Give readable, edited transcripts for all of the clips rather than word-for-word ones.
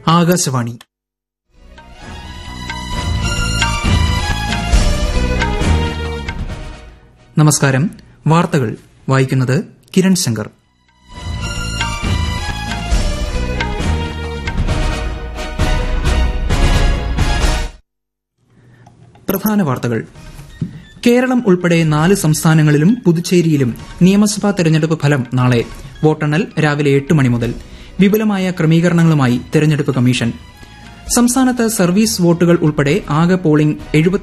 ആകാശവാണി. നമസ്കാരം. വാർത്തകൾ വായിക്കുന്നത് കിരൺ ശങ്കർ. പ്രധാന വാർത്തകൾ. കേരളം ഉൾപ്പെടെ 4 സംസ്ഥാനങ്ങളിലും പുതുച്ചേരിയിലും നിയമസഭാ തെരഞ്ഞെടുപ്പ് ഫലം നാളെ. വോട്ടെണ്ണൽ രാവിലെ 8 മണി മുതൽ. വിപുലമായ ക്രമീകരണങ്ങളുമായി തെരഞ്ഞെടുപ്പ് കമ്മീഷൻ. സംസ്ഥാനത്ത് സർവീസ് വോട്ടുകൾ ഉൾപ്പെടെ ആകെ പോളിംഗ്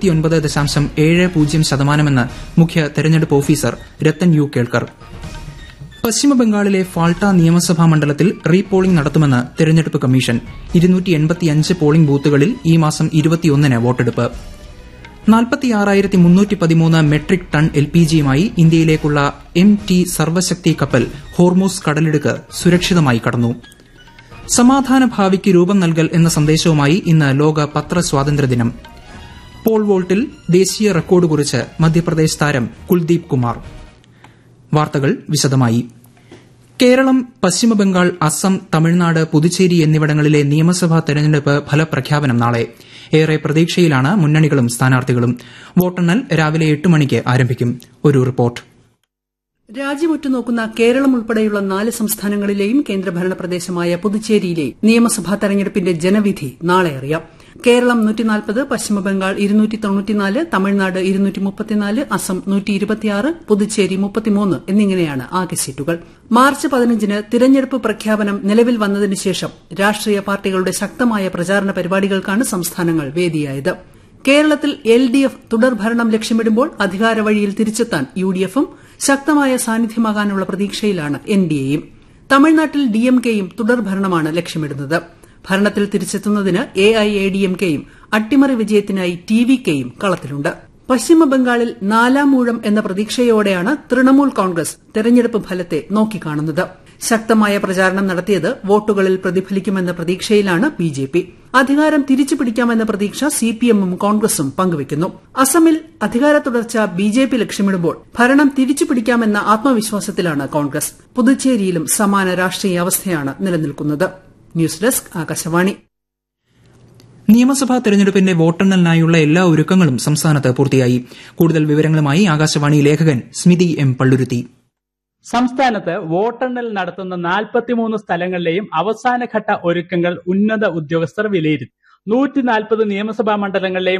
79.70% മുഖ്യ തെരഞ്ഞെടുപ്പ് ഓഫീസർ രത്തൻ യു കേൾക്കർ. പശ്ചിമബംഗാളിലെ ഫാൾട്ട നിയമസഭാ മണ്ഡലത്തിൽ റീപോളിംഗ് നടത്തുമെന്ന് തെരഞ്ഞെടുപ്പ് കമ്മീഷൻ. 285 പോളിംഗ് ബൂത്തുകളിൽ ഈ മാസം 21-ന് വോട്ടെടുപ്പ്. 46,313 മെട്രിക് ടൺ എൽപിജിയുമായി ഇന്ത്യയിലേക്കുള്ള MT സർവശക്തി കപ്പൽ ഹോർമൂസ് കടലിടുക്ക് സുരക്ഷിതമായി കടന്നു. സമാധാന ഭാവിക്ക് രൂപം നൽകൽ എന്ന സന്ദേശവുമായി ഇന്ന് ലോക പത്രസ്വാതന്ത്ര്യ ദിനം. പോൾ വോൾട്ടിൽ ദേശീയ റെക്കോർഡ് കുറിച്ച് മധ്യപ്രദേശ് താരം കുൽദീപ് കുമാർ. വാർത്തകൾ വിശദമായി. കേരളം, പശ്ചിമബംഗാൾ, അസം, തമിഴ്നാട്, പുതുച്ചേരി എന്നിവിടങ്ങളിലെ നിയമസഭാ തെരഞ്ഞെടുപ്പ് ഫലപ്രഖ്യാപനം നാളെ. ഏറെ പ്രതീക്ഷയിലാണ് മുന്നണികളും സ്ഥാനാർത്ഥികളും. വോട്ടെണ്ണൽ രാവിലെ 8 മണിക്ക് ആരംഭിക്കും. ഒരു റിപ്പോർട്ട്. രാജ്യം ഉറ്റുനോക്കുന്ന കേരളം ഉൾപ്പെടെയുള്ള 4 സംസ്ഥാനങ്ങളിലെയും കേന്ദ്രഭരണ പ്രദേശമായ പുതുച്ചേരിയിലെ നിയമസഭാ തെരഞ്ഞെടുപ്പിന്റെ ജനവിധി നാളെ അറിയാം. കേരളം 140, പശ്ചിമബംഗാൾ 294, തമിഴ്നാട് 234, അസം 126, പുതുച്ചേരി 33 എന്നിങ്ങനെയാണ് ആകെ സീറ്റുകൾ. മാർച്ച് 15-ന് തിരഞ്ഞെടുപ്പ് പ്രഖ്യാപനം നിലവിൽ വന്നതിന് ശേഷം രാഷ്ട്രീയ പാർട്ടികളുടെ ശക്തമായ പ്രചാരണ പരിപാടികൾക്കാണ് സംസ്ഥാനങ്ങൾ വേദിയായത്. കേരളത്തിൽ LDF തുടർഭരണം ലക്ഷ്യമിടുമ്പോൾ അധികാരവഴിയിൽ തിരിച്ചെത്താൻ UDFും ശക്തമായ സാന്നിധ്യമാകാനുള്ള പ്രതീക്ഷയിലാണ് NDAയും. തമിഴ്നാട്ടിൽ DMKയും തുടർഭരണമാണ് ലക്ഷ്യമിടുന്നത്. ഭരണത്തിൽ തിരിച്ചെത്തുന്നതിന് AIADMKയും അട്ടിമറി വിജയത്തിനായി TVKയും കളത്തിലുണ്ട്. പശ്ചിമബംഗാളിൽ 4ാം ഊഴം എന്ന പ്രതീക്ഷയോടെയാണ് തൃണമൂൽ കോൺഗ്രസ് തെരഞ്ഞെടുപ്പ് ഫലത്തെ നോക്കിക്കാണുന്നത്. ശക്തമായ പ്രചാരണം നടത്തിയത് വോട്ടുകളിൽ പ്രതിഫലിക്കുമെന്ന പ്രതീക്ഷയിലാണ് BJP. അധികാരം തിരിച്ചുപിടിക്കാമെന്ന പ്രതീക്ഷ CPMും കോൺഗ്രസും പങ്കുവയ്ക്കുന്നു. അസമിൽ അധികാര തുടർച്ച BJP ലക്ഷ്യമിടുമ്പോൾ ഭരണം തിരിച്ചുപിടിക്കാമെന്ന ആത്മവിശ്വാസത്തിലാണ് കോൺഗ്രസ്. പുതുച്ചേരിയിലും സമാന രാഷ്ട്രീയ അവസ്ഥയാണ് നിലനിൽക്കുന്നത്. News desk, Akashvani. നിയമസഭാ തെരഞ്ഞെടുപ്പിന്റെ വോട്ടെണ്ണലിനായുള്ള എല്ലാ ഒരുക്കങ്ങളും സംസ്ഥാനത്ത് പൂർത്തിയായി. കൂടുതൽ വിവരങ്ങളുമായി ആകാശവാണി ലേഖകൻ സ്മിതി M. പള്ളുരുത്തി. സംസ്ഥാനത്ത് വോട്ടെണ്ണൽ നടത്തുന്ന 43 സ്ഥലങ്ങളിലെയും അവസാനഘട്ട ഒരുക്കങ്ങൾ ഉന്നത ഉദ്യോഗസ്ഥർ വിലയിരുത്തി. 140 നിയമസഭാ മണ്ഡലങ്ങളിലെയും